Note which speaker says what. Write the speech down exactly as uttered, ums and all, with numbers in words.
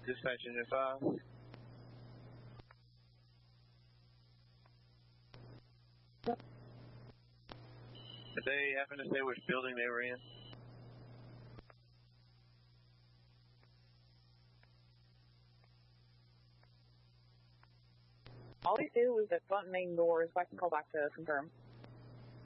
Speaker 1: Dispatch Engine five. Did they happen to say which building they were in?
Speaker 2: All they said was that front main door, so I can call back to confirm.